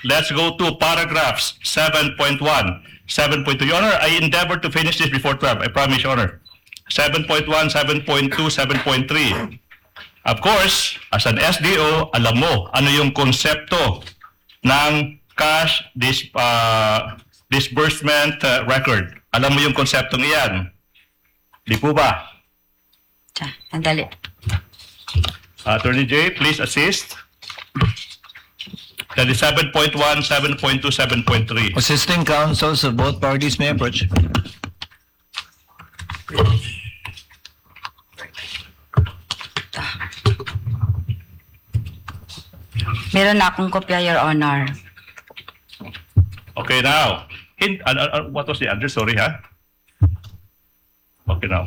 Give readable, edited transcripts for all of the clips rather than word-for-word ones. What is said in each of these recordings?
let's go to paragraphs 7.1, 7.2. Your Honor, I endeavor to finish this before 12. I promise, Your Honor. 7.1, 7.2, 7.3. Of course, as an SDO, alam mo ano yung konsepto ng cash disbursement record. Alam mo yung konseptong iyan. Di po ba? Sandali. Attorney J, please assist. That is 7.1, 7.2, 7.3. Assisting counsels of both parties may approach. Meron na akong kopya, Your Honor. Okay, now. What was the address? Sorry, ha? Okay, now.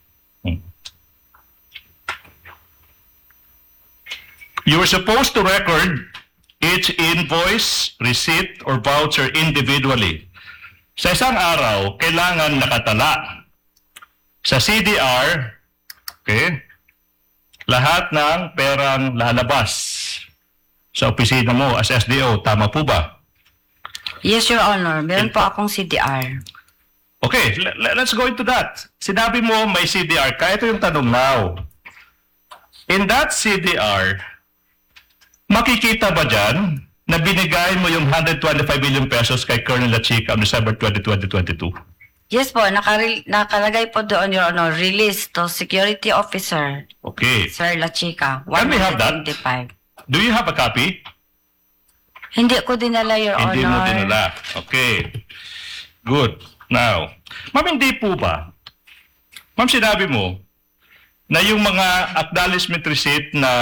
You are supposed to record each invoice, receipt, or voucher individually. Sa isang araw, kailangan nakatala sa CDR, okay, lahat ng perang lalabas sa opisina mo as SDO. Tama po ba? Yes, Your Honor. Meron po akong CDR. Okay, let's go into that. Sinabi mo may CDR ka. Ito yung tanong now. In that CDR, makikita ba dyan na binigay mo yung 125 million pesos kay Colonel Lachica on December 20, 2022? Yes po, nakalagay po doon, Your Honor, release to Security Officer, Okay. Sir Lachica, Can we have that? 125. Do you have a copy? Hindi ko dinala, Your Hindi mo Honor. dinala. Okay. Good. Now, ma'am, hindi po ba? Ma'am, sinabi mo na yung mga acknowledgement receipt na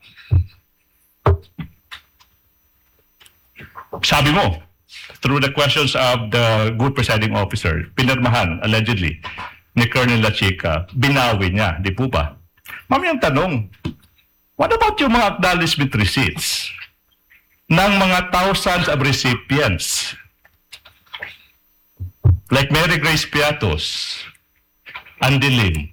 sabi mo, through the questions of the good presiding officer, pinirmahan, allegedly, ni Colonel Lachica, binawi niya. Di po ba? Ma'am, yung tanong, what about yung mga acknowledgement receipts ng mga thousands of recipients? Like Mary Grace Piatos, Andelim.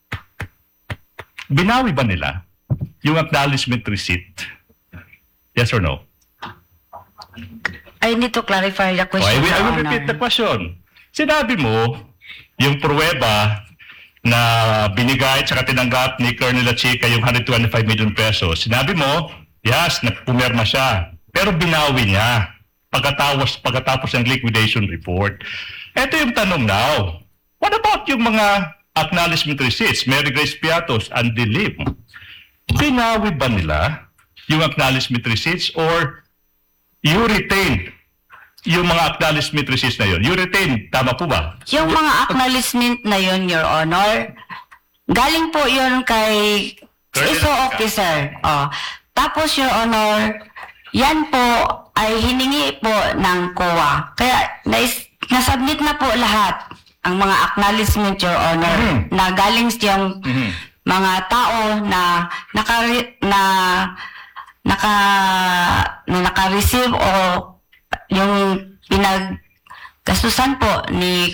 Binawi ba nila yung acknowledgement receipt? Yes or no? I need to clarify the question, I will Your repeat the Honor. question. Sinabi mo, yung pruweba na binigay at tinanggap ni Colonel Lachica yung 125 million pesos. Sinabi mo, yes, nagpumirma siya. Pero binawi niya pagkatapos ng liquidation report. Ito yung tanong now. What about yung mga acknowledgement receipts, Mary Grace Piatos, and Dilim? Binawi ba nila yung acknowledgement receipts or you retain yung mga acknowledgement receipts na yun? You retain, tama po ba? Yung mga acknowledgement na yun, Your Honor, galing po yun kay Colonel ISO Lachica. officer. Oh. Tapos, Your Honor, yan po ay hiningi po ng COA. Kaya nasubmit na po lahat ang mga acknowledgement, Your Honor, na galing yung mga tao na naka-receive o yung pinaggastusan po ni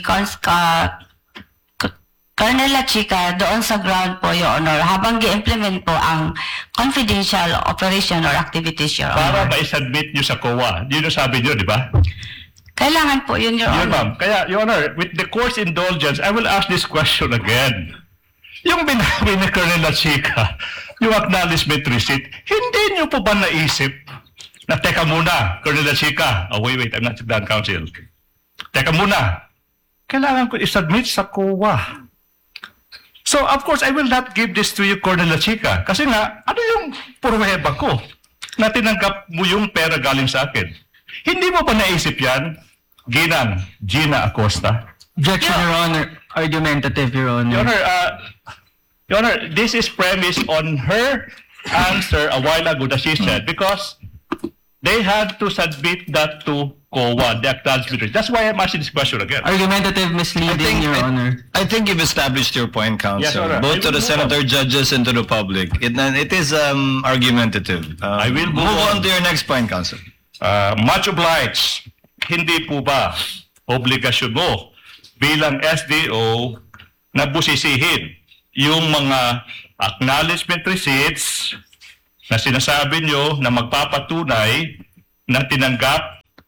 Colonel Lachica doon sa ground po, Your Honor, habang i-implement po ang confidential operation or activities, Your Para Honor. ma-submit nyo sa COA. Yun yung sabi nyo, di ba? Kailangan po yun, Your Yun, Honor. ma'am. Kaya, Your Honor, with the court's indulgence, I will ask this question again. Yung binawi ni Colonel Lachica, yung acknowledgement receipt, hindi nyo po ba naisip na, teka muna, Colonel Lachica, oh, wait, I'm not done, counsel. Teka muna, kailangan ko i-submit sa COA. So, of course, I will not give this to you, Colonel Lachica. Kasi nga, ano yung pruweba ko na tinanggap mo yung pera galing sa akin? Hindi mo pa naisip yan, Gina Acosta? Objection, Your Honor. Argumentative, Your Your Honor. Honor, Your Honor, this is premised on her answer a while ago that she said because they had to submit that to COA, the acknowledgement. That's why I'm asking this question again. Argumentative misleading, Your Honor. I think you've established your point, Yes, counsel, Your Honor. both I to will the move senator, on. judges, and to the public. It is argumentative. I will move move on. on to your next point, counsel. Much obliged. Hindi po ba obligasyon mo bilang SDO na busisihin yung mga acknowledgement receipts na sinasabi nyo na magpapatunay na tinanggap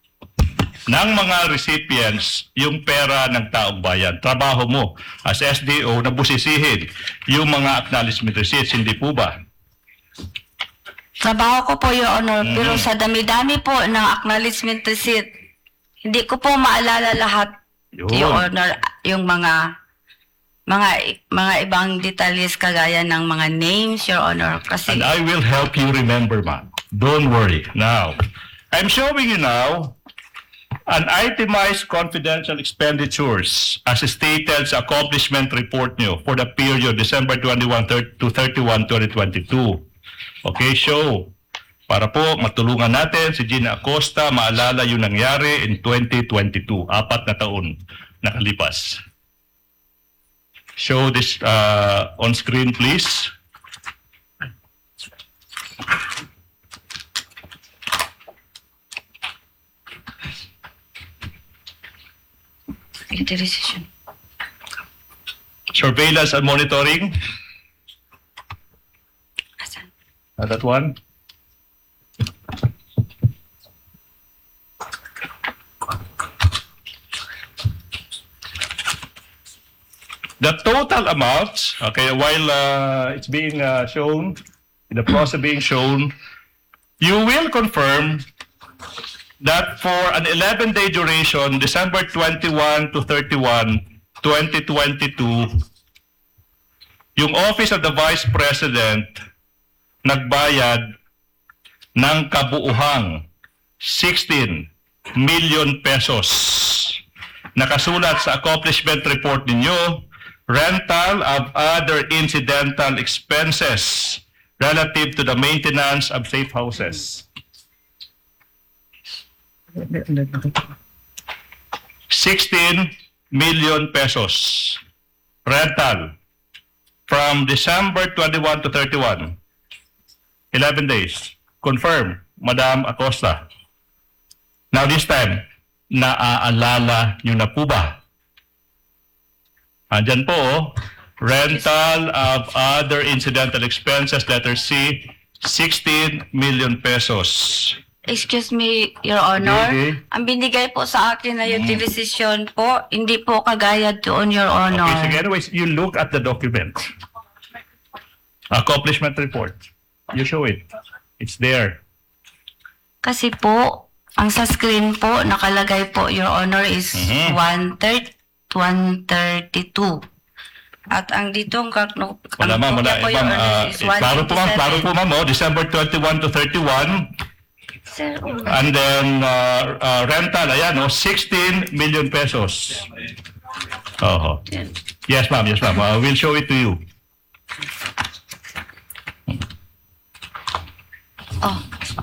ng mga recipients yung pera ng taong bayan. Trabaho mo as SDO na busisihin yung mga acknowledgement receipts, hindi po ba? Trabaho ko po, Your Honor, pero sa dami-dami po ng acknowledgement receipt, hindi ko po maalala lahat, Yun. Your Honor, yung mga ibang detalles kagaya ng mga names, Your Honor, kasi And I will help you remember, ma'am. Don't worry. Now, I'm showing you now an itemized confidential expenditures as stated sa accomplishment report nyo for the period December 21 to 31, 2022. Okay, show. Para po matulungan natin si Gina Acosta maalala yung nangyari in 2022, 4 na taon nakalipas. Show this on screen, please. decision. Surveillance and monitoring. Asan? That one. The total amount, okay, while it's being shown, in the process of being shown, you will confirm that for an 11-day duration, December 21 to 31, 2022, yung Office of the Vice President nagbayad ng kabuuhang 16 million pesos. Nakasulat sa accomplishment report ninyo, rental of other incidental expenses relative to the maintenance of safe houses. 16 million pesos rental from December 21 to 31. 11 days. Confirm, Madam Acosta. Now this time, naaalala nyo na po ba? Andyan po, rental of other incidental expenses, letter C, 16 million pesos. Excuse me, Your Honor. Okay. Ang binigay po sa akin na utilization po, hindi po kagaya doon, Your Honor. Okay, so anyways, you look at the document. Accomplishment report. You show it. It's there. Kasi po, ang sa screen po, nakalagay po, Your Honor, is 132. At ang ditong Wala ma'am, wala. po, Your Honor, is Klaro po ma'am, oh, December 21 to 31. Sir, And then rental, ayan, oh, 16 million pesos. Oh, yes ma'am, yes ma'am. We'll show it to you. oh.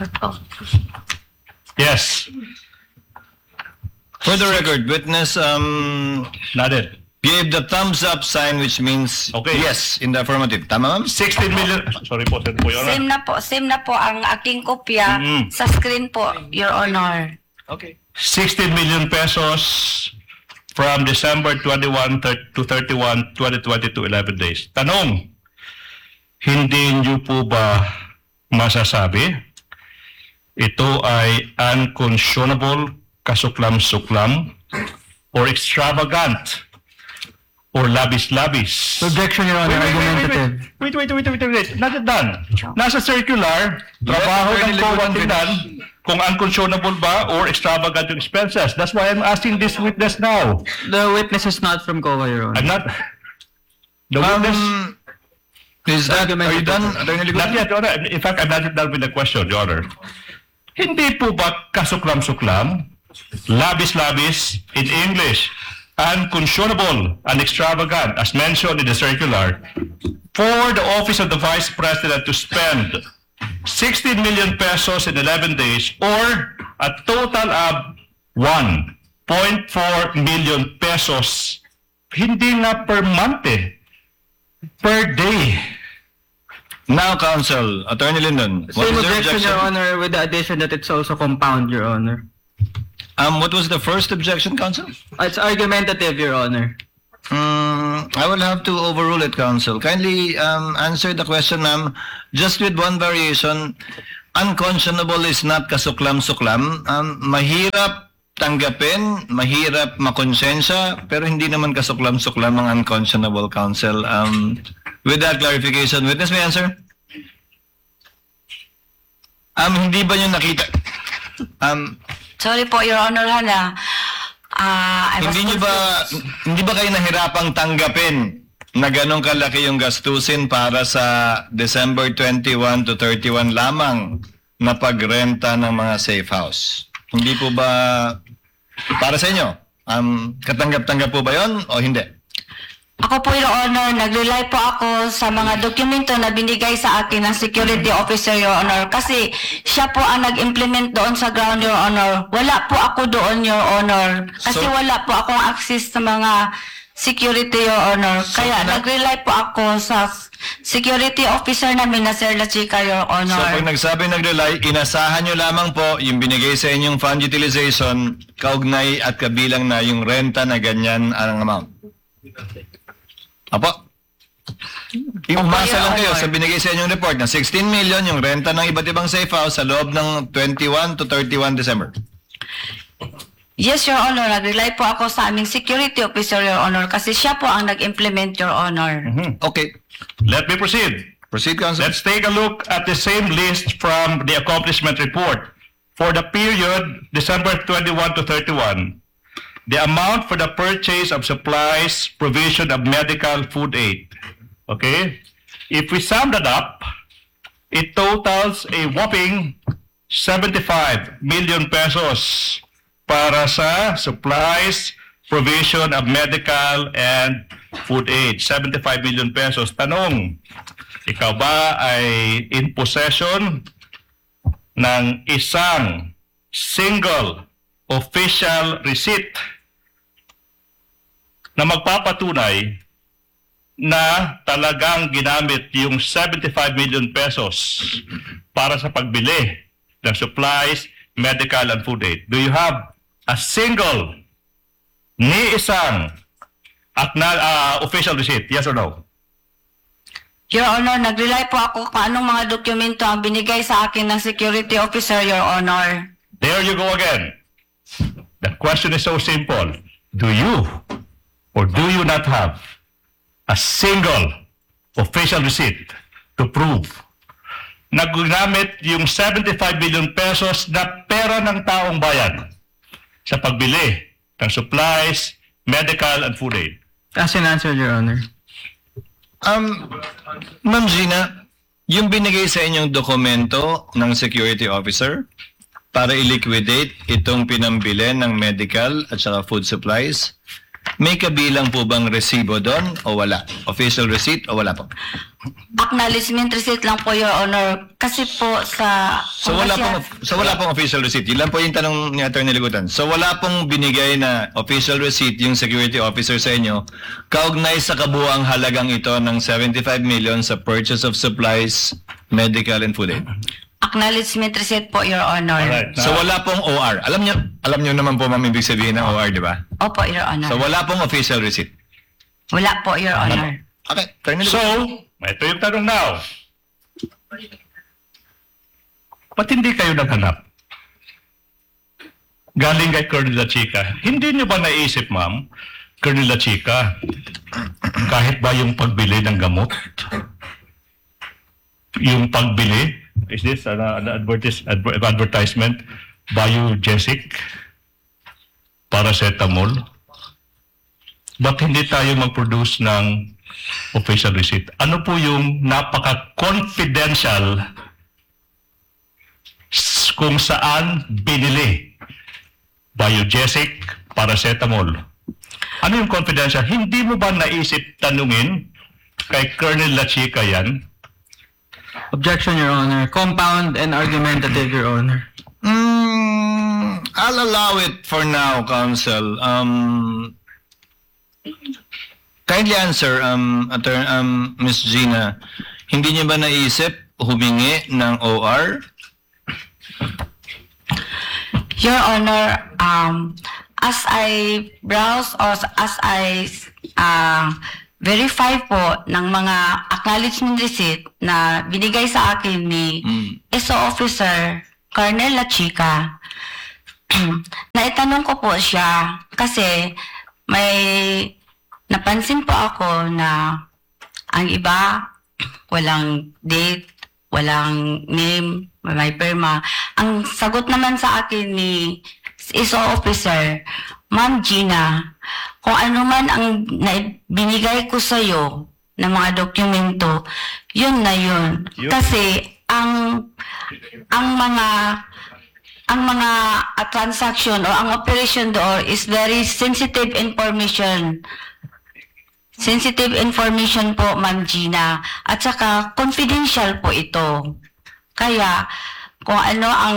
Yes, For the record, witness noted. gave the thumbs up sign, which means Okay. yes in the affirmative. Tama, ma'am? 16 million. Sorry po, sir po, Your Honor. Same na po ang aking kopya sa screen po, Your Honor. Okay. 16 million pesos from December 21 to 31, 2022, 11 days. Tanong, hindi niyo po ba masasabi ito ay unconscionable, kasuklam-suklam, or extravagant, or labis-labis? Objection, Your Honor, argumentative. Wait. Not yet done. Nasa circular, trabaho ng COA tingnan kung unconscionable ba or extravagant yung expenses. That's why I'm asking this witness now. The witness is not from COA, Your Honor. I'm not... The witness... Is that, are you done, Attorney Not Ligon? yet, Your Honor. In fact, I'm not done with the question, Your Honor. Hindi po ba kasuklam-suklam, labis-labis, in English, unconscionable and extravagant, as mentioned in the circular, for the Office of the Vice President to spend 16 million pesos in 11 days or a total of 1.4 million pesos, hindi na per month per day. Now, counsel, Attorney Lyndon, what Same is your objection, Your objection? Honor, with the addition that it's also compound, Your Honor. What was the first objection, counsel? It's argumentative, Your Honor. I will have to overrule it, counsel. Kindly answer the question, ma'am, just with one variation. Unconscionable is not kasuklam-suklam. Mahirap tanggapin, mahirap makonsensya, pero hindi naman kasuklam-suklam ang unconscionable, counsel. With that clarification, witness may answer? Hindi ba nyo nakita? Sorry po, Your Honor, Hana. I was Hindi ba kayo nahirapang tanggapin na ganong kalaki yung gastusin para sa December 21 to 31 lamang na pagrenta ng mga safe house? Hindi po ba para sa inyo? Katanggap-tanggap po ba yon o hindi? Ako po, Your Honor, nag-rely po ako sa mga dokumento na binigay sa akin ng security officer, Your Honor. Kasi siya po ang nag-implement doon sa ground, Your Honor. Wala po ako doon, Your Honor. Kasi wala po akong access sa mga security, Your Honor. Kaya nag-rely po ako sa security officer namin na Sir La Chica, Your So Honor. pag nagsabi nag-rely, inasahan nyo lamang po yung binigay sa inyong fund utilization, kaugnay at kabilang na yung renta na ganyan ang amount. Apo? Umasa lang kayo sa binigay sa inyong report na 16 million yung renta ng iba't ibang safe house sa loob ng 21 to 31 December. Yes, Your Honor. Nag-rely po ako sa aming security officer, Your Honor. Kasi siya po ang nag-implement, Your Honor. Okay. Let me proceed. Proceed, counsel. Let's take a look at the same list from the accomplishment report. For the period December 21 to 31, the amount for the purchase of supplies, provision of medical food aid. Okay? If we sum that up, it totals a whopping 75 million pesos para sa supplies, provision of medical and food aid. 75 million pesos. Tanong, ikaw ba ay in possession ng isang single official receipt na magpapatunay na talagang ginamit yung 75 million pesos para sa pagbili ng supplies, medical and food aid? Do you have a single ni isang official receipt? Yes or no? Your Honor, nag-rely po ako kung anong mga dokumento ang binigay sa akin ng security officer, Your Honor. There you go again. The question is so simple. Do you or do you not have a single official receipt to prove na ginamit yung 75 million pesos na pera ng taong bayan sa pagbili ng supplies, medical and food aid? As in answer, Your Honor. Ma'am Gina, yung binigay sa inyong dokumento ng security officer para i-liquidate itong pinambili ng medical at saka food supplies, may kabilang po bang resibo doon o wala? Official receipt o wala po? Acknowledgement receipt lang po, Your Honor. Kasi po sa... So wala pong official receipt. Yun lang po yung tanong ni Attorney Ligutan. So wala pong binigay na official receipt yung security officer sa inyo kaugnay sa kabuuang halagang ito ng 75 million sa purchase of supplies, medical and food aid. Acknowledgement receipt po, Your Honor. Alright. So wala pong OR. Alam niyo naman po ma'am ibig sabihin ng OR, di ba? Opo, Your Honor. So wala pong official receipt. Wala po, Your Honor. Okay, Attorney So, Ligutan. ito yung tanong now. Ba't hindi kayo naghanap? Galing kay Colonel La Chica. Hindi niyo ba naisip, ma'am, Colonel La Chica, kahit ba yung pagbili ng gamot, yung pagbili, is this an advertisement, Biogesic, paracetamol, ba't hindi tayo mag-produce ng official receipt? Ano po yung napaka-confidential kung saan binili Biogesic, paracetamol? Ano yung confidential? Hindi mo ba naisip tanungin kay Colonel La Chica yan? Objection, Your Honor. Compound and argumentative, Your Honor. I'll allow it for now, counsel. Kindly answer, Ms. Gina. Hindi niyo ba naisip humingi ng OR? Your Honor, as I browse or as I verify po ng mga acknowledgement receipt na binigay sa akin ni SO Officer Colonel La Chica, tinatanong ko po siya kasi may napansin po ako na ang iba walang date, walang name, may perma. Ang sagot naman sa akin ni ISO officer, Ma'am Gina, kung ano man ang binigay ko sa'yo na mga dokumento, yun na yun. Kasi ang mga transaction o ang operation doon is very sensitive information. Sensitive information po, Ma'am Gina. At saka, confidential po ito. Kaya, kung ano ang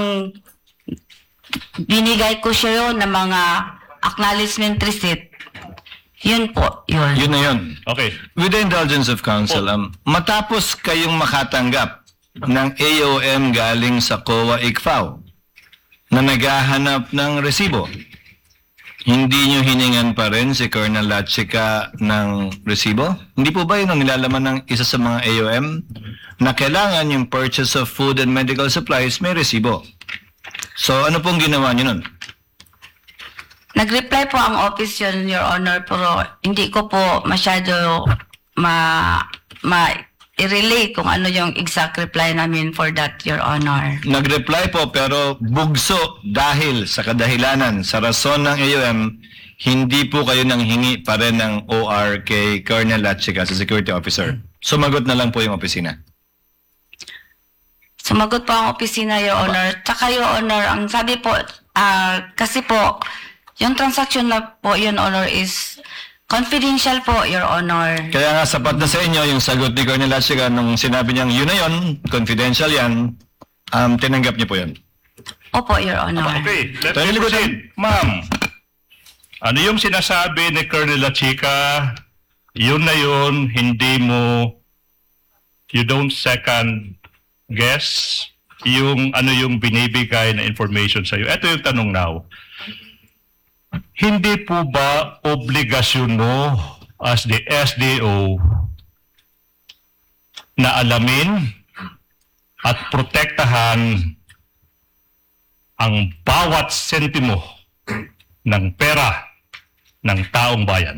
binigay ko siya ng mga acknowledgement receipt, yun po, yun. Yun na yun. Okay. With the indulgence of counsel, matapos kayong makatanggap ng AOM galing sa COA ICFAO na naghahanap ng resibo, hindi nyo hiningan pa rin si Colonel Lachica ng resibo? Hindi po ba yun ang nilalaman ng isa sa mga AOM na kailangan yung purchase of food and medical supplies may resibo? So ano pong ginawa nyo nun? Nag-reply po ang office yun, Your Honor, pero hindi ko po masyado i-relate kung ano yung exact reply namin for that, Your Honor. Nag-reply po pero bugso dahil sa kadahilanan, sa rason ng AOM, hindi po kayo nang hingi pa rin ng OR kay Colonel Lachica sa security officer. Sumagot na lang po yung opisina. Sumagot po ang opisina, Your Honor. Tsaka, Your Honor, ang sabi po, kasi po, yung transaction na po, Your Honor, is confidential po, Your Honor. Kaya nga sapat na sa inyo yung sagot ni Colonel Lachica nung sinabi niyang yun na yun, confidential yan, tinanggap niyo po yun. Opo, Your Honor. Okay, let's Tayo proceed. Ma'am, ano yung sinasabi ni Colonel Lachica? Yun na yun, hindi mo, you don't second guess yung ano yung binibigay na information sa'yo. Ito yung tanong now. Hindi po ba obligasyon mo as the SDO na alamin at protektahan ang bawat sentimo ng pera ng taong bayan?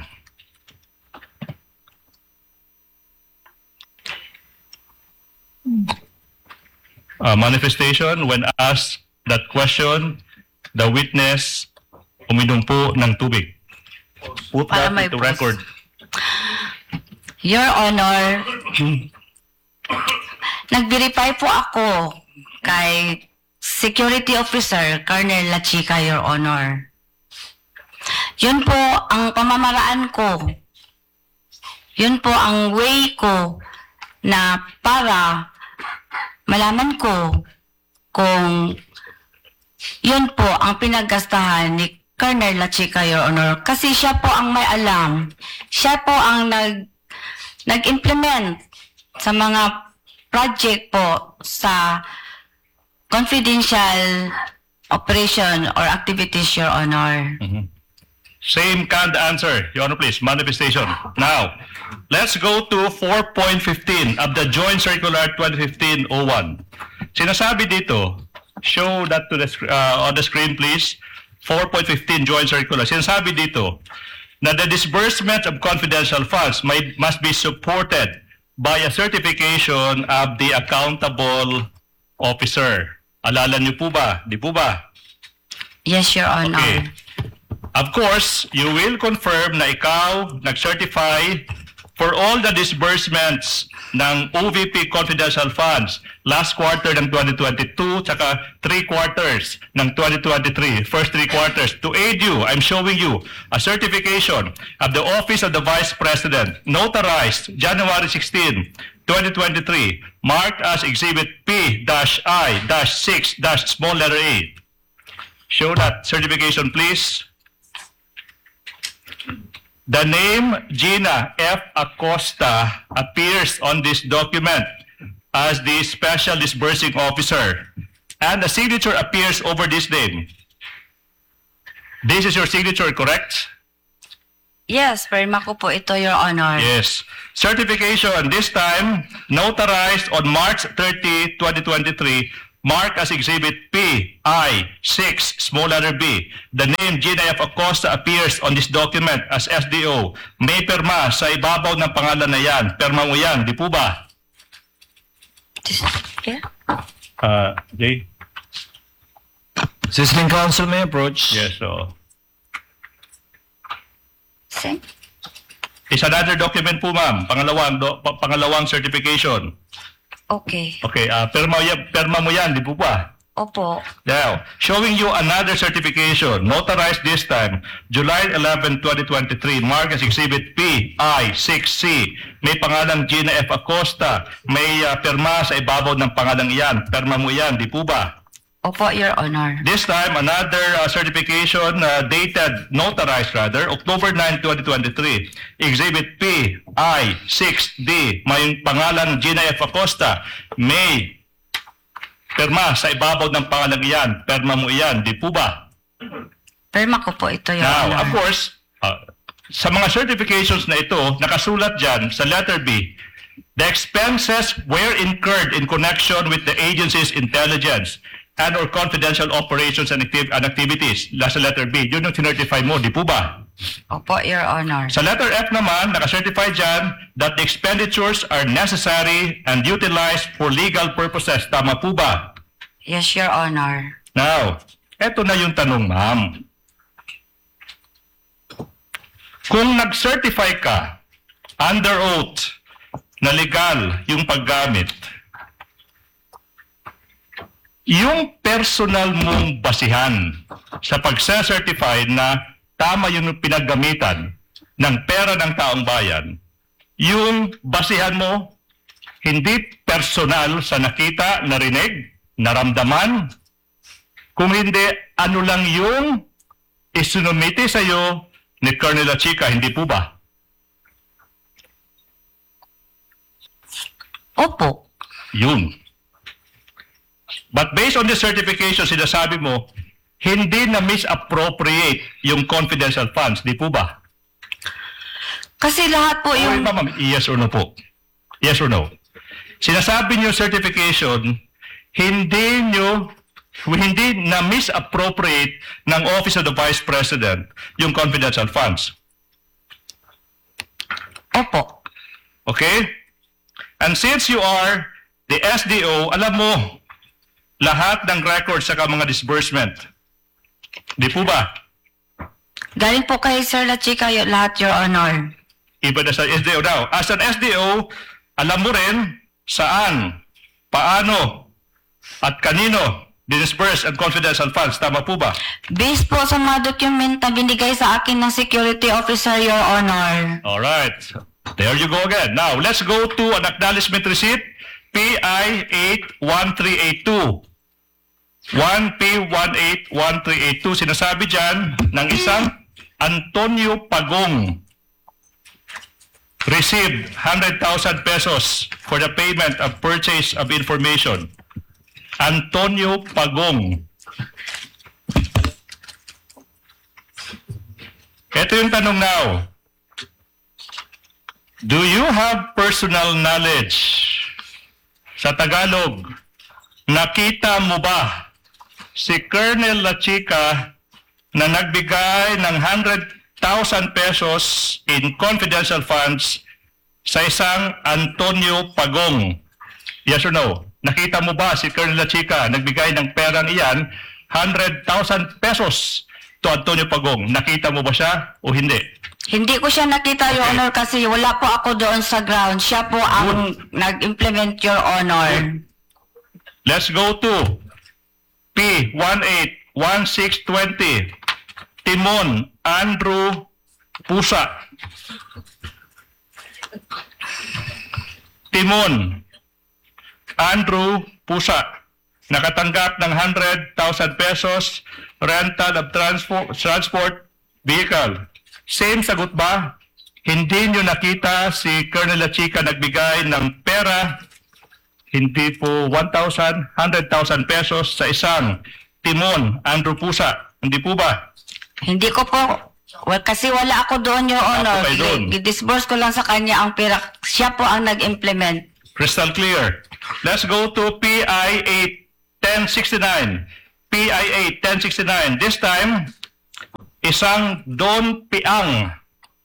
Manifestation, when asked that question, the witness uminom po ng tubig. Put Para that may into pause. record. Your Honor, nag-verify po ako kay Security Officer Colonel Lachica, Your Honor. Yun po ang pamamaraan ko. Yun po ang way ko na para malaman ko kung yun po ang pinaggastahan ni Colonel Lachica, Your Honor. Kasi siya po ang may alam. Siya po ang nag-implement sa mga project po sa confidential operation or activities, Your Honor. Same kind of answer. Your Honor, please. Manifestation. Now, let's go to 4.15 of the Joint Circular 2015-01. Sinasabi dito, show that to the, on the screen, please. 4.15 Joint Circular. Sinasabi dito na the disbursement of confidential funds must be supported by a certification of the accountable officer. Alala niyo po ba? Di po ba? Yes, Your Honor. Okay. Of course, you will confirm na ikaw nag-certify for all the disbursements ng OVP confidential funds last quarter ng 2022 tsaka 3 quarters ng 2023, first 3 quarters. To aid you, I'm showing you a certification of the Office of the Vice President, notarized January 16, 2023, marked as Exhibit P-I-6-small letter A. Show that certification, please. The name Gina F. Acosta appears on this document as the Special Disbursing Officer, and the signature appears over this name. This is your signature, correct? Yes, perma ko po ito, Your Honor. Yes. Certification, this time notarized on March 30, 2023, marked as Exhibit P-I-6, small letter B. The name Gina F. Acosta appears on this document as SDO. May perma sa ibabaw ng pangalan na yan. Perma mo yan, di po ba? Yeah. Jay? Sizzling Council may approach. Yes, so. Same. Is another document po, ma'am. Pangalawang certification. Okay. Okay, perma mo yan, di po ba? Opo. Now, showing you another certification, notarized this time, July 11, 2023, marked as Exhibit P-I-6C. May pangalang Gina F. Acosta. May perma sa ibabaw ng pangalang iyan. Perma mo yan, di po ba? Opo, Your Honor. This time, another certification dated, notarized rather, October 9, 2023. Exhibit P-I-6D. May pangalan Gina F. Acosta. May perma sa ibabaw ng pangalang iyan. Perma mo iyan, di po ba? Perma ko po ito, Your Now, Honor. of course, sa mga certifications na ito, nakasulat dyan sa letter B, the expenses were incurred in connection with the agency's intelligence and or confidential operations and activities. Sa letter B, yun yung sinertify mo, di po ba? Opo, Your Honor. Sa letter F naman, nakacertify dyan that the expenditures are necessary and utilized for legal purposes. Tama po ba? Yes, Your Honor. Now, eto na yung tanong, ma'am. Kung nag-certify ka under oath na legal yung paggamit, yung personal mong basihan sa pagsa-certify na tama yung pinaggamitan ng pera ng taong bayan, yung basihan mo hindi personal sa nakita, narinig, naramdaman, kung hindi, ano lang yung isinumiti sa'yo ni Colonel Chica, hindi po ba? Opo. Yun. But based on the certification, sinasabi mo, hindi na misappropriate yung confidential funds, di po ba? Kasi lahat po Okay, yung... ma'am, yes or no po? Yes or no? Sinasabi niyo certification, hindi na misappropriate ng Office of the Vice President yung confidential funds. Opo. Okay? And since you are the SDO, alam mo lahat ng records sa mga disbursement. Di po ba? Galing po kay Sir La Chica lahat, Your Honor. Iba na sa SDO now. As an SDO, alam mo rin saan, paano, at kanino disburse ang confidential funds. Tama po ba? Based po sa mga document na binigay sa akin ng security officer, Your Honor. Alright. There you go again. Now, let's go to an acknowledgement receipt. PI 81382. 1P181382. Sinasabi dyan ng isang Antonio Pagong. Received 100,000 pesos for the payment of purchase of information. Antonio Pagong. Ito yung tanong now. Do you have personal knowledge? Sa Tagalog, nakita mo ba si Colonel La Chica na nagbigay ng 100,000 pesos in confidential funds sa isang Antonio Pagong? Yes or no? Nakita mo ba si Colonel La Chica nagbigay ng perang iyan, 100,000 pesos to Antonio Pagong? Nakita mo ba siya o hindi? Hindi ko siya nakita, Your Honor, kasi wala po ako doon sa ground. Siya po ang nag-implement, Your Honor. Let's go to P181620. Timon Andrew Pusa. Timon Andrew Pusa. Nakatanggap ng 100,000 pesos rental of transport vehicle. Same sagot ba? Hindi nyo nakita si Colonel La Chica nagbigay ng pera, hindi po 1,000, 100,000 pesos sa isang Timon Andrew Pusa. Hindi po ba? Hindi ko po. Well, kasi wala ako doon, Your Honor. kayo doon. Gidisburse ko lang sa kanya ang pera. Siya po ang nag-implement. Crystal clear. Let's go to PI 1069, PIA 1069. This time, isang Don Piang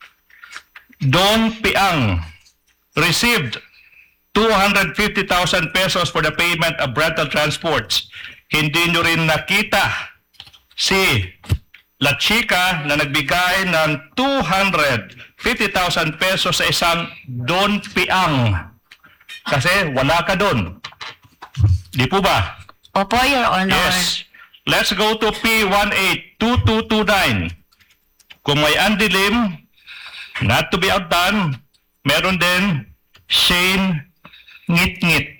received 250,000 pesos for the payment of rental transports. Hindi nyo rin nakita si La Chica na nagbigay ng 250,000 pesos sa isang Don Piang. Kasi wala ka doon. Di po ba? Opo, Your Honor. Yes. Let's go to P182229. Kung may andilim, not to be outdone, meron din Shane Ngit-Ngit.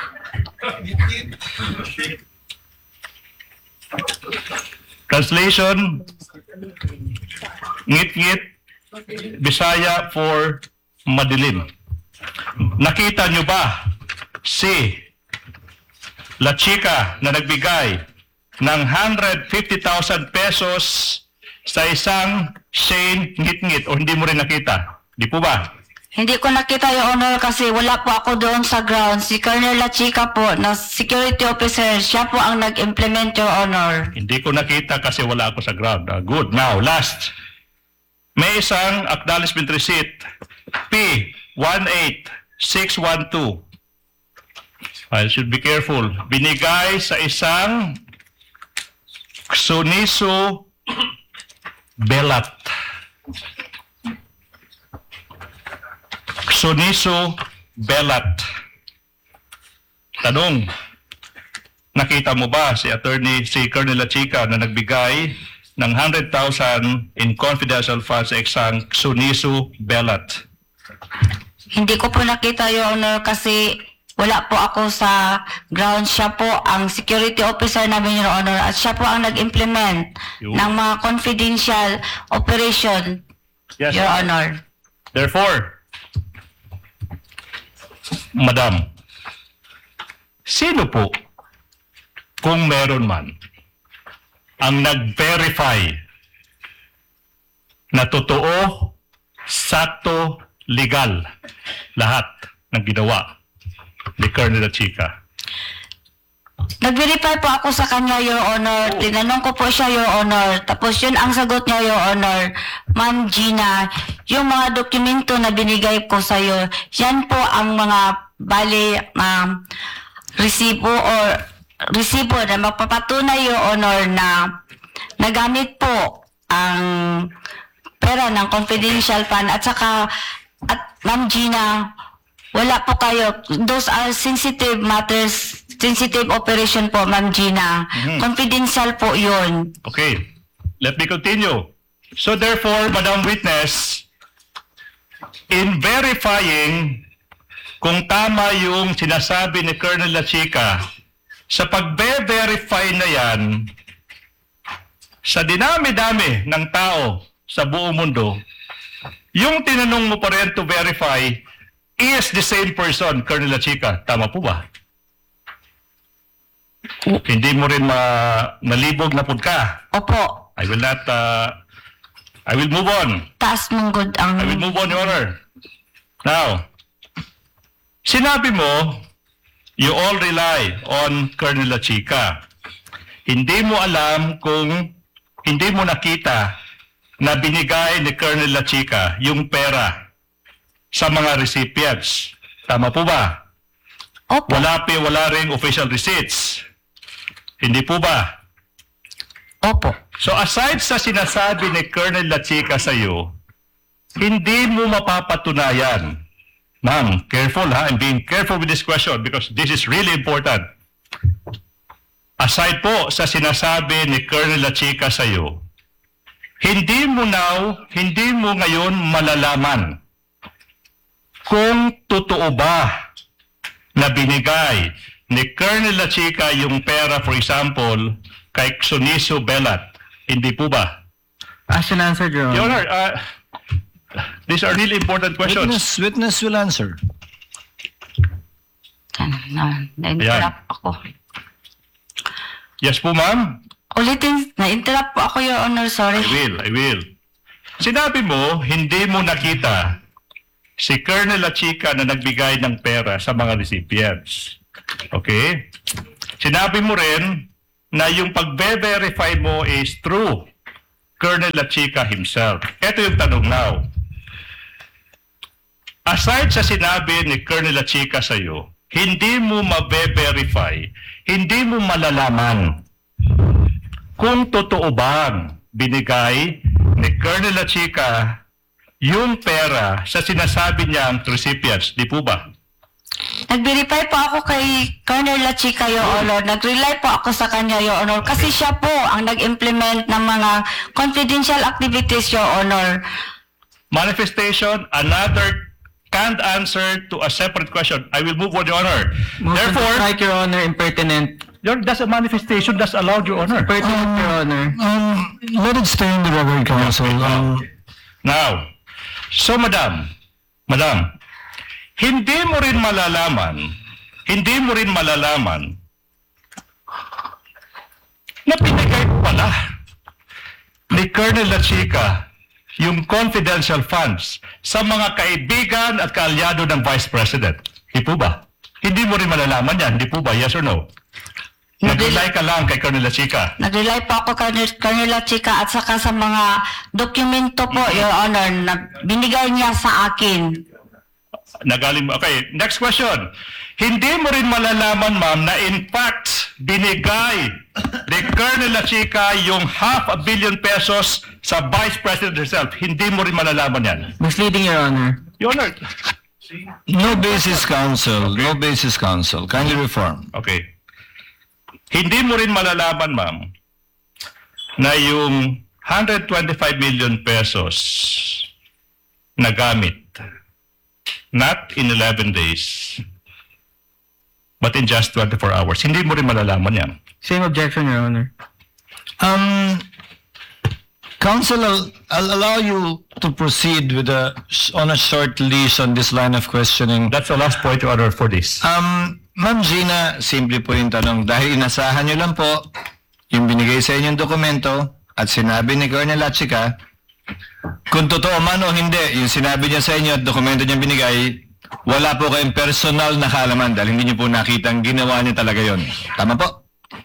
Translation, Ngit-Ngit, Bisaya for madilim. Nakita nyo ba si La Chica na nagbigay ng 150,000 pesos sa isang Shane Ngit-Ngit o hindi mo rin nakita? Di po ba? Hindi ko nakita, Your Honor, kasi wala po ako doon sa ground. Si Colonel La Chica po, na security officer, siya po ang nag-implement, Your Honor. Hindi ko nakita kasi wala ako sa ground. Good. Now, last. May isang acknowledgement receipt. P18612. I should be careful. Binigay sa isang Suniso Belat. Suniso Belat. Tanong, nakita mo ba si Colonel La Chica na nagbigay ng 100,000 in confidential funds sa isang Suniso Belat? Hindi ko po nakita, Your Honor, kasi wala po ako sa ground. Siya po ang security officer namin, Your Honor, at siya po ang nag-implement Yun. ng mga confidential operation, Yes. Your Honor. Therefore, Madam, sino po, kung meron man, ang nag-verify na totoo, sakto, legal, lahat ng ginawa ni Colonel La Chica? Nag-verify po ako sa kanya, Your Honor. Tinanong ko po siya, Your Honor. Tapos yun ang sagot niya, Your Honor. Ma'am Gina, yung mga dokumento na binigay ko sa iyo, yan po ang mga resibo na magpapatunay, Your Honor, na nagamit po ang pera ng confidential fund at saka Ma'am Gina, wala po kayo. Those are sensitive matters, sensitive operation po, Ma'am Gina. Confidential po yun. Okay, let me continue. So therefore, Madam Witness, in verifying kung tama yung sinasabi ni Colonel La Chica, sa pagbe-verify na yan, sa dinami-dami ng tao sa buong mundo, yung tinanong mo pa rin to verify is the same person, Colonel La Chica. Tama po ba? Hindi mo rin nalibog na pud ka. Opo. I will move on. Taas mong good ang... I will move on, Your Honor. Now, sinabi mo, you all rely on Colonel La Chica. Hindi mo alam kung hindi mo nakita na binigay ni Colonel La Chica yung pera sa mga recipients. Tama po ba? Opo. Wala ring official receipts. Hindi po ba? Opo. So aside sa sinasabi ni Colonel La Chica sa iyo, hindi mo mapapatunayan. Ma'am, careful ha. I'm being careful with this question because this is really important. Aside po sa sinasabi ni Colonel La Chica sa iyo, hindi mo ngayon malalaman kung totoo ba na binigay ni Colonel La Chica yung pera, for example, kay Suniso Belat. Hindi po ba? Ask and answer, Your Your Honor. Honor, these are really important questions. Witness will answer. Na-interrupt ako. Yes po, ma'am. Ulitin, na-interrupt po ako, Your Honor. Sorry. I will. Sinabi mo, hindi mo nakita si Colonel La Chica na nagbigay ng pera sa mga recipients. Okay? Sinabi mo rin na yung pagbe-verify mo is through Colonel Lachica himself. Ito yung tanong now. Aside sa sinabi ni Colonel Lachica sa iyo, hindi mo mabe-verify, hindi mo malalaman kung totoo bang binigay ni Colonel Lachica yung pera sa sinasabi niyang recipients, di po ba? Nag-verify po ako kay Colonel Lachica, Your Honor. Nag-rely po ako sa kanya, Your Honor. Kasi siya po ang nag-implement ng mga confidential activities, Your Honor. Manifestation, another canned answer to a separate question. I will move on, Your Honor. Motion to Therefore, strike, Your Honor, impertinent. that's a manifestation that's allowed, Your Honor. Impertinent, Your Honor. Let it stay in the record, counsel. Now, so Madam, hindi mo rin malalaman na pinigay pala ni Colonel Lachica yung confidential funds sa mga kaibigan at kaalyado ng Vice President. Di po ba? Hindi mo rin malalaman yan. Di po ba? Yes or no? Nag-rely ka lang kay Colonel Lachica. Nag-rely po ako kay Colonel Lachica at saka sa mga dokumento po, Your Honor, na binigay niya sa akin. Nagaling mo. Okay, next question. Hindi mo rin malalaman, ma'am, na in fact, binigay ni Colonel Lachica yung 500 million pesos sa Vice President herself. Hindi mo rin malalaman yan. Misleading, Your Honor. Your Honor. No basis, counsel. No basis, counsel. Kindly reform. Okay. Hindi mo rin malalaman, ma'am, na yung 125 million pesos na gamit, not in 11 days, but in just 24 hours. Hindi mo rin malalaman yan. Same objection, Your Honor. Counsel, I'll allow you to proceed with on a short leash on this line of questioning. That's the last point, Your Honor, for this. Ma'am Gina, simple po yung tanong. Dahil inasahan nyo lang po yung binigay sa inyong dokumento at sinabi ni Colonel Lachica, kung totoo man o hindi, yung sinabi niya sa inyo at dokumento niya binigay, wala po kayong personal na kaalaman dahil hindi niyo po nakita ang ginawa niya talaga yon. Tama po?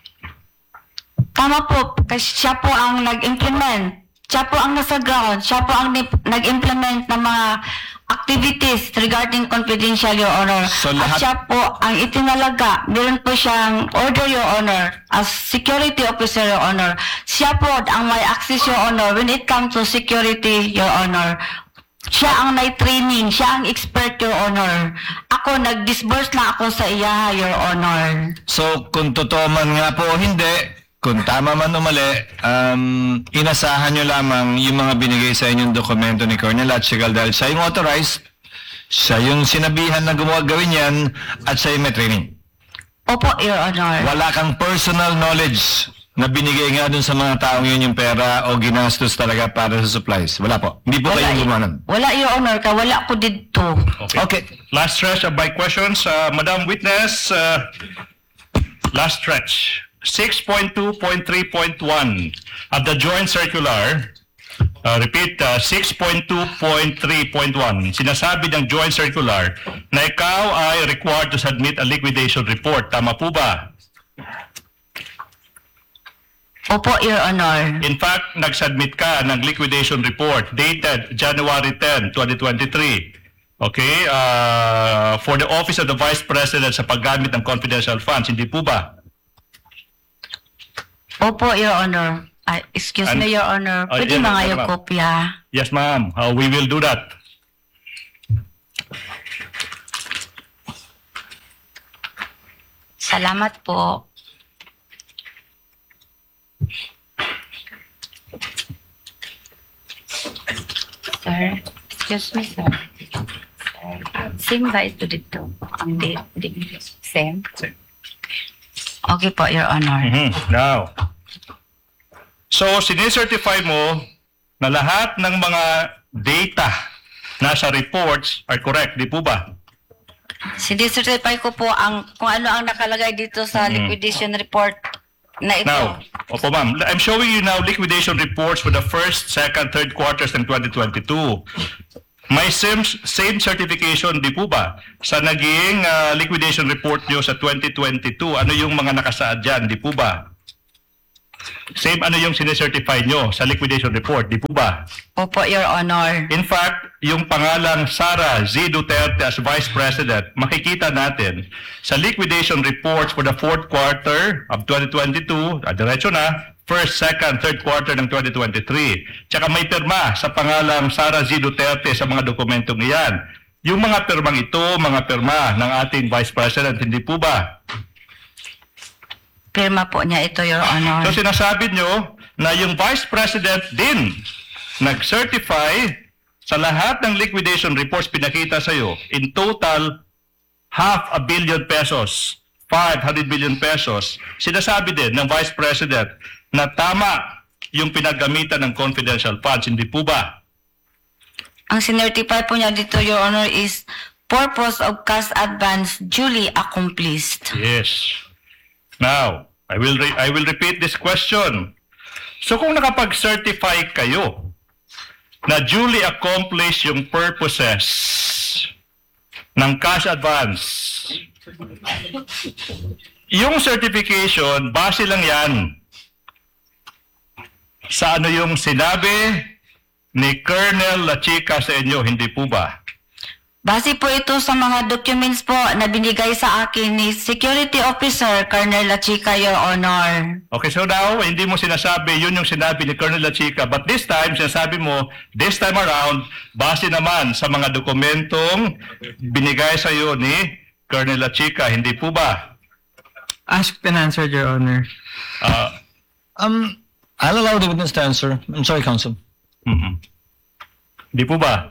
Tama po, kasi siya po ang nag-implement. Siya po ang nasa ground. Siya po ang nag-implement ng mga activities regarding confidential, Your Honor. So, At lahat- siya po ang itinalaga. Meron po siyang order, Your Honor, as security officer, Your Honor. Siya po ang may access, Your Honor, when it comes to security, Your Honor. Siya ang may training. Siya ang expert, Your Honor. Ako, nag-disburse lang ako sa iya, Your Honor. So, kung totoo man nga po o hindi, kung tama man o mali, inasahan nyo lamang yung mga binigay sa inyong dokumento ni Colonel Lachica dahil siya yung authorized, siya yung sinabihan na gawin yan, at siya yung may training. Opo, Your Honor. Wala kang personal knowledge na binigay nga dun sa mga taong yun yung pera o ginastos talaga para sa supplies. Wala po. Hindi po kayo gumanon. Wala, Your Honor, ka wala ko dito. Okay. Last stretch of my questions. Madam Witness, last stretch. 6.2.3.1 of the joint circular, repeat, 6.2.3.1, sinasabi ng joint circular na ikaw ay required to submit a liquidation report. Tama po ba? Opo, Your Honor. In fact, nag-submit ka ng liquidation report dated January 10, 2023. Okay? For the Office of the Vice President sa paggamit ng confidential funds. Hindi po ba? Opo, Your Honor. Excuse me, Your Honor. Pwede yes, mga yes, yung ma'am. kopya. Yes, ma'am. We will do that. Salamat po. Sir, excuse me, sir. Same ba ito dito? Ang date? Same? Okay po, Your Honor. Now, so sinicertify mo na lahat ng mga data nasa reports are correct, di po ba? Sinicertify ko po kung ano ang nakalagay dito sa liquidation report na ito. Now, opo ma'am, I'm showing you now liquidation reports for the first, second, third quarters ng 2022. May same certification, di po ba? Sa naging liquidation report nyo sa 2022, ano yung mga nakasaad dyan, di po ba? Same ano yung sinecertify nyo sa liquidation report, di po ba? Opo, Your Honor. In fact, yung pangalang Sara Z. Duterte as Vice President, makikita natin sa liquidation reports for the fourth quarter of 2022, diretso na, first, second, third quarter ng 2023. Tsaka may pirma sa pangalang Sara Z. Duterte sa mga dokumentong iyan. Yung mga pirmang ito, mga pirma ng ating Vice President, hindi po ba? Pirma po niya ito, Your Honor. So sinasabi nyo na yung Vice President din nag-certify sa lahat ng liquidation reports pinakita sa'yo, in total, 500 million pesos, 500 million pesos. Sinasabi din ng Vice President na tama yung pinaggamitan ng confidential funds, hindi po ba? Ang sinertify po niya dito, Your Honor, is purpose of cash advance duly accomplished. Yes. Now, I will repeat this question. So kung nakapag-certify kayo na duly accomplished yung purposes ng cash advance, yung certification, base lang yan sa ano yung sinabi ni Colonel Lachica sa inyo, hindi po ba? Base po ito sa mga documents po na binigay sa akin ni Security Officer Colonel Lachica, Your Honor. Okay, so now, hindi mo sinasabi, yun yung sinabi ni Colonel Lachica. But this time, sinasabi mo, this time around, base naman sa mga dokumentong binigay sa iyo ni Colonel Lachica, hindi po ba? Asked and answered, Your Honor. I'll allow the witness to answer. I'm sorry, counsel. Hindi po ba?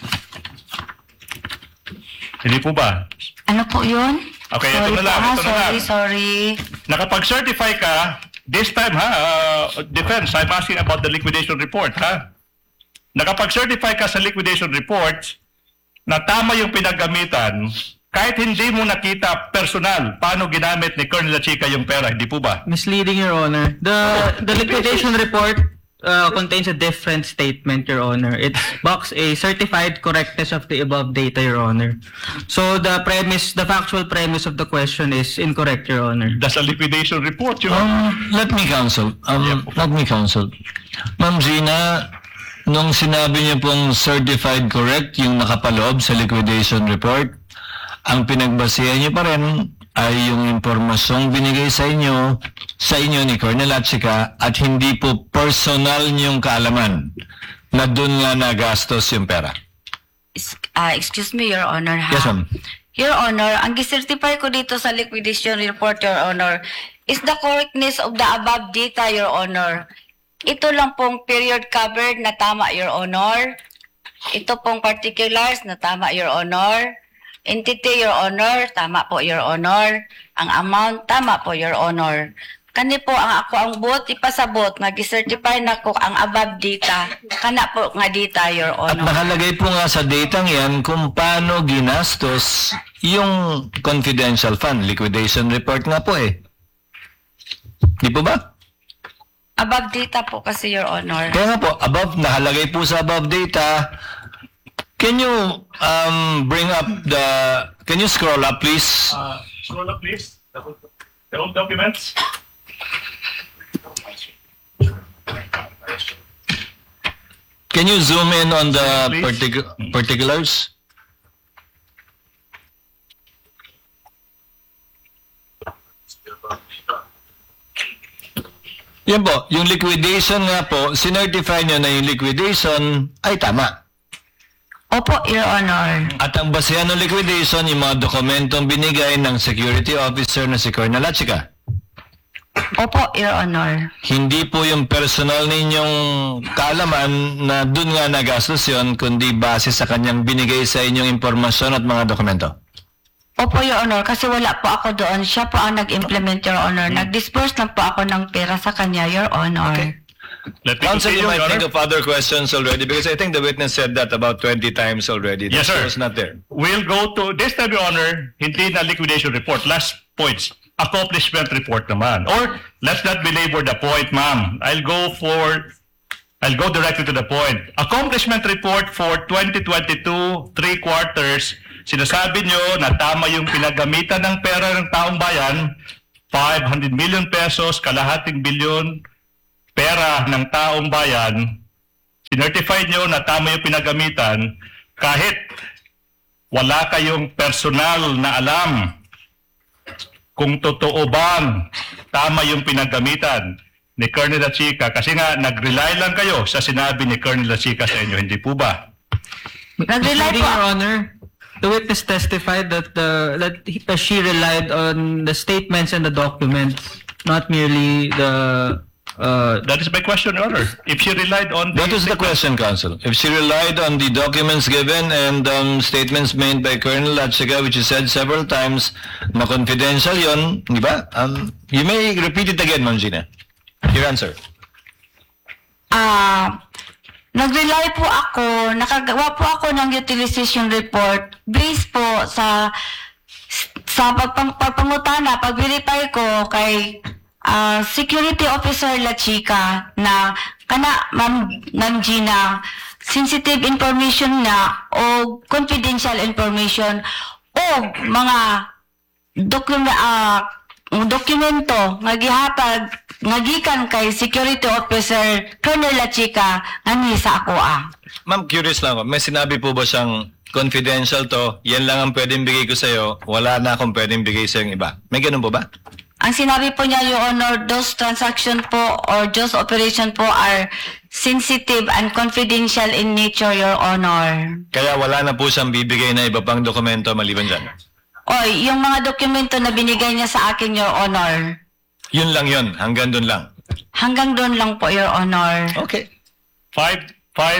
Hindi po ba? Ano po yun? Okay, ito na lang, ito na lang. Sorry. Nakapag-certify ka, this time defense, I'm asking about the liquidation report, Nakapag-certify ka sa liquidation report na tama yung pinagamitan, kahit hindi mo nakita personal paano ginamit ni Colonel Lachica yung pera, hindi po ba? Misleading, Your Honor. The liquidation report contains a different statement, Your Honor. It box a certified correctness of the above data, Your Honor. So the factual premise of the question is incorrect, Your Honor. That's a liquidation report, yun. Let me counsel. Let me counsel. Ma'am Gina, nung sinabi niyo pong certified correct yung nakapaloob sa liquidation report, ang pinagbasihan niyo pa rin ay yung impormasyong binigay sa inyo ni Colonel Lachica at hindi po personal niyong kaalaman na doon nga nagastos yung pera. Excuse me, Your Honor, ha? Yes, ma'am. Your Honor, ang gisertify ko dito sa liquidation report, Your Honor, is the correctness of the above data, Your Honor. Ito lang pong period covered na tama, Your Honor. Ito pong particulars na tama, Your Honor. Entity, Your Honor, tama po, Your Honor. Ang amount, tama po, Your Honor. Kani po ang bot ipasabot nga gisertify na ko ang above data. Kana po nga data, Your At Honor. nakalagay po nga sa datang yan kung paano ginastos yung confidential fund. Liquidation report nga po eh. Di po ba? Above data po kasi, Your Honor. Kaya nga po, nakalagay po sa above data. Can you can you scroll up please? Scroll up, please. The old documents. Can you zoom in on the Please. particulars? Yan po, yung liquidation nga po, sinertify nyo na yung liquidation ay tama. Opo, Your Honor. At ang basehan ng liquidation, yung mga dokumentong binigay ng security officer na si Colonel Lachica. Opo, Your Honor. Hindi po yung personal ninyong kaalaman na dun nga nagastos yun, kundi base sa kanyang binigay sa inyong impormasyon at mga dokumento. Opo, Your Honor, kasi wala po ako doon. Siya po ang nag-implement, Your Honor. Nag-disperse lang po ako ng pera sa kanya, Your Honor. Okay. Let me Counsel, you continue, might Your think Honor. of other questions already because I think the witness said that about 20 times already. Yes, sir. It's not there. We'll go to, this time, Your Honor, hindi na liquidation report. Last points. Accomplishment report naman. Or, let's not belabor the point, ma'am. I'll go for I'll go directly to the point. Accomplishment report for 2022, 3 quarters, sinasabi nyo na tama yung pinagamitan ng pera ng taong bayan, 500 million pesos, kalahating bilyon, pera ng taong bayan. Sinertify nyo na tama yung pinagamitan kahit wala kayong personal na alam kung totoo bang tama yung pinagamitan ni Colonel Lachica, kasi nga nag-rely lang kayo sa sinabi ni Colonel Lachica sa inyo, hindi po ba? Nag-rely Misleading, po. Your Honor. The witness testified that she relied on the statements and the documents, not merely the. That is my question, Your Honor. If she relied on That is the question, Counsel. If she relied on the documents given and statements made by Colonel Lachica, which is said several times, na confidential yun, di ba? You may repeat it again, Ma'am Gina. Your answer. Nag-rely po ako, nakagawa po ako ng utilization report based po sa pagpangutana, pag-verify ko kay Security Officer Lachica na Ma'am Gina, sensitive information na o confidential information o mga dokumento nga gihatag nga gikan kay Security Officer Colonel Lachica ani sa ako Ma'am, curious lang ako. May sinabi po ba siyang confidential to, yan lang ang pwedeng bigay ko sa'yo, wala na akong pwedeng bigay sa'yo iba? May ganun po ba? Ang sinabi po niya, Your Honor, those transaction po or those operation po are sensitive and confidential in nature, Your Honor. Kaya wala na po siyang bibigay na iba pang dokumento maliban dyan. Oy, yung mga dokumento na binigay niya sa akin, Your Honor, Yun lang yun, hanggang dun lang. hanggang doon lang po, Your Honor. Okay. Five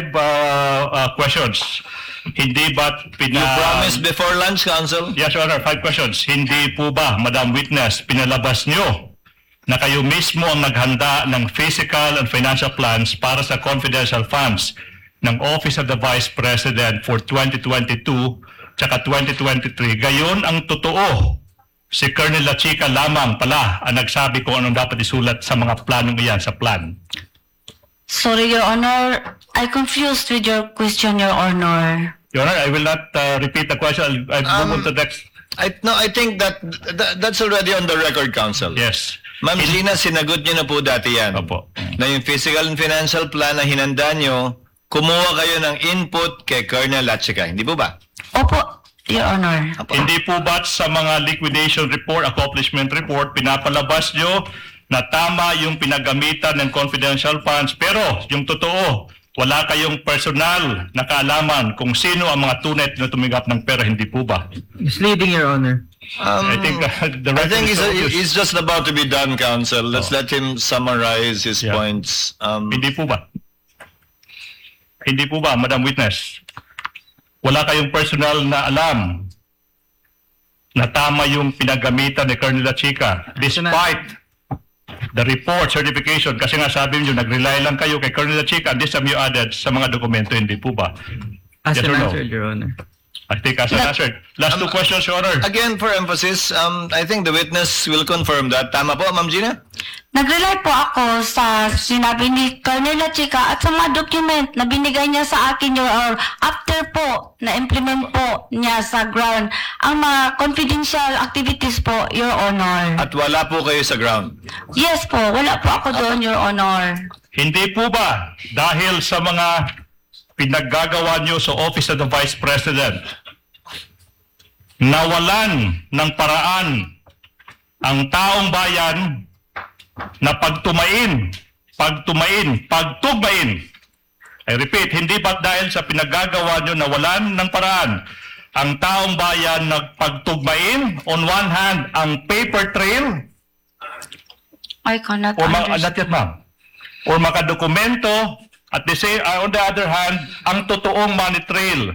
questions. Hindi ba't You promised before lunch, Counsel? Yes, Your Honor, 5 questions. Hindi po ba, Madam Witness, pinalabas nyo na kayo mismo ang naghanda ng physical and financial plans para sa confidential funds ng Office of the Vice President for 2022 tsaka 2023? Gayon ang totoo. Si Colonel Lachica lamang pala ang nagsabi kung anong dapat isulat sa mga planong iyan sa plan. Sorry, Your Honor, I confused with your question, Your Honor. Your Honor, I will not repeat the question. I'll move on to the next. I think that's already on the record, Counsel. Yes. Ma'am Gina, sinagot niyo na po dati yan. Opo. Na yung physical and financial plan na hinanda niyo, kumuha kayo ng input kay Colonel Lachica. Hindi po ba? Opo, Your Honor. Hindi po ba sa mga liquidation report, accomplishment report, pinapalabas nyo na tama yung pinagamitan ng confidential funds, pero yung totoo, wala kayong personal na kaalaman kung sino ang mga tunay na tumigap ng pera, hindi po ba? Misleading, Your Honor. I think the I record think is obvious. he's just about to be done, Counsel. Let's let him summarize his Yeah. points. Hindi po ba? Hindi po ba, Madam Witness? Wala kayong personal na alam na tama yung pinagamitan ni Colonel Lachica despite the report, certification, kasi nga sabi niyo, nag-rely lang kayo kay Colonel Lachica and this time you added sa mga dokumento, hindi po ba? As Yes an or no? answer, Your Honor. I think as an answer. Last 2 questions, Your Honor. Again, for emphasis, I think the witness will confirm that. Tama po, Ma'am Gina? Nag-rely po ako sa sinabi ni Colonel Lachica at sa mga document na binigay niya sa akin, Your Honor, after po na-implement po niya sa ground ang mga confidential activities po, Your Honor. At wala po kayo sa ground. Yes po, wala po ako doon, Your Honor. Hindi po ba dahil sa mga pinaggagawa niyo sa Office of the Vice President, nawalan ng paraan ang taong bayan na pagtugmain. I repeat, hindi ba dahil sa pinaggagawa niyo nawalan ng paraan ang taong bayan nagpagtugmain, on one hand, ang paper trail, I cannot or understand. not yet, ma'am, or makadokumento, at on the other hand, ang totoong money trail.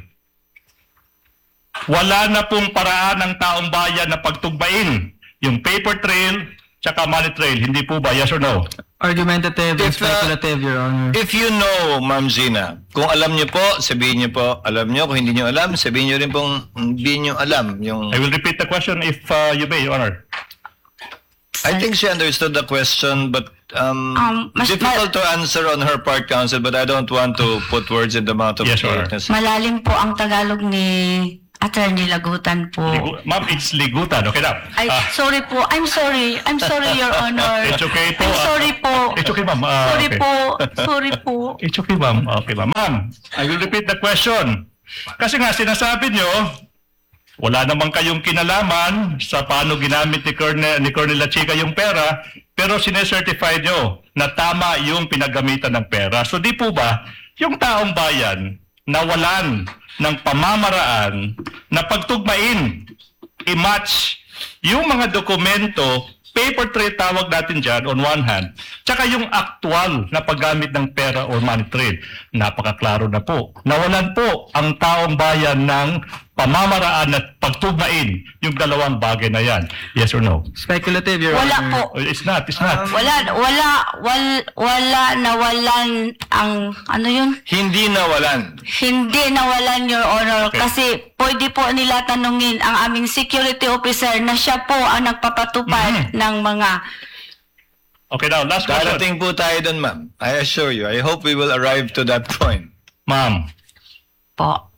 Wala na pong paraan ng taong bayan na pagtugbain yung paper trail tsaka money trail. Hindi po ba? Yes or no? Argumentative and If, speculative, Your Honor. If you know, Ma'am Gina, kung alam niyo po, sabihin niyo po, alam niyo. Kung hindi niyo alam, sabihin niyo rin pong hindi niyo alam. Yung... I will repeat the question if you may, Your Honor. I think she understood the question, but Difficult to answer on her part, counsel, but I don't want to put words in the mouth of Yes, the Your Honor. witness. Malalim po ang Tagalog ni Attorney Lagutan po. Ma'am, it's ligutan. Okay na. Ay, sorry po. I'm sorry, Your Honor. It's okay po. I'm sorry po. It's okay, ma'am. Sorry Okay. po. Sorry po. It's okay, ma'am. Okay, ma'am. Ma'am, I will repeat the question. Kasi nga, sinasabi nyo, wala naman kayong kinalaman sa paano ginamit ni Colonel La Chica yung pera, pero sinecertify nyo na tama yung pinagamitan ng pera. So di po ba, yung taong bayan nawalan ng pamamaraan na pagtugmain, i-match yung mga dokumento, paper trail tawag natin dyan on one hand, tsaka yung actual na paggamit ng pera or money trade. Napakaklaro na po. Nawalan po ang taong bayan ng pamamaraan at pagtugmain yung dalawang bagay na yan. Yes or no? Speculative, Your Wala Honor. po. Oh, it's not. Wala nawalan ang, ano yun? Hindi nawalan. Hindi nawalan, Your Honor, Okay. kasi pwede po nila tanungin ang aming security officer na siya po ang nagpapatupad ng mga... Okay, now, last question. Darating po tayo dun, ma'am. I assure you. I hope we will arrive to that point. Ma'am, Po.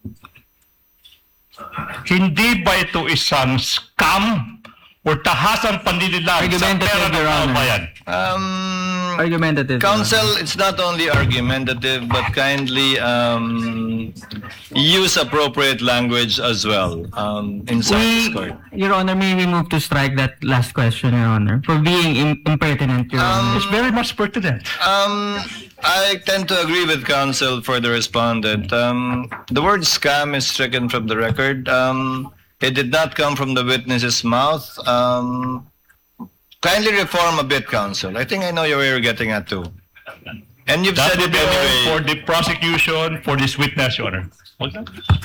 hindi ba ito isang scam or tahasang panlililang sa Argumentative, pera ng Your taong Honor. bayan? Argumentative. Counsel, it's not only argumentative, but kindly use appropriate language as well inside this court. Your Honor, may we move to strike that last question, Your Honor, for being impertinent, Your Honor. It's very much pertinent. I tend to agree with counsel for the respondent. The word scam is stricken from the record. It did not come from the witness's mouth. Kindly reform a bit, counsel. I think I know where you're getting at too. And you've That said would it be all anyway. for the prosecution for this witness, Your Honor. Okay.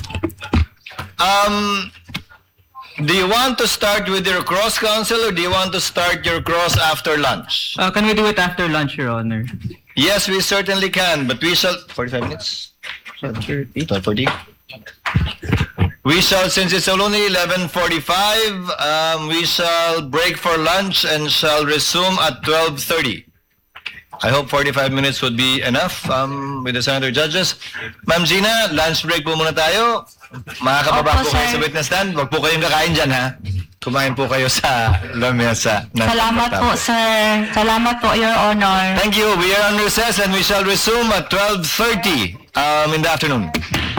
Do you want to start with your cross, counsel, or do you want to start your cross after lunch? Can we do it after lunch, Your Honor? Yes, we certainly can, but we shall... 45 minutes? 12:40? We shall, since it's only 11:45, we shall break for lunch and shall resume at 12:30. I hope 45 minutes would be enough with the senator judges. Ma'am Gina, lunch break po muna tayo. Makakababa Opo, po kayo sir. sa witness stand. Huwag po kayong kakain dyan, ha? Kumain po kayo sa lamesa. Salamat po, sir. Salamat po, Your Honor. Thank you. We are on recess and we shall resume at 12:30 in the afternoon.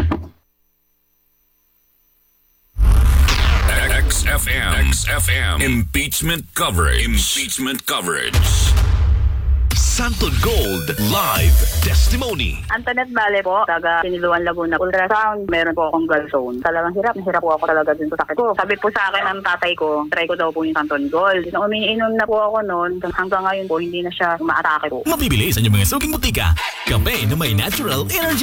XFM. Impeachment coverage. Santon Gold Live Testimony. Antoinette Vale po, taga Siniluan, Laguna. Ultrasound, meron po akong gallstone. Talagang hirap po ako talaga dun sa sakit ko. Sabi po sa akin ng tatay ko, try ko daw po yung Santon Gold. Nung umiinom na po ako noon, hanggang ngayon po, hindi na siya umaatake po. Mabibili sa inyong mga suking butika. Kape na may natural energy.